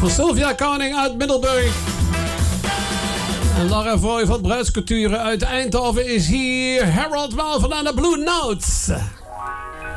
Sylvia Koning uit Middelburg. En Laura Voy van Bruidsculturen uit Eindhoven is hier. Harold Melvin aan de Blue Notes.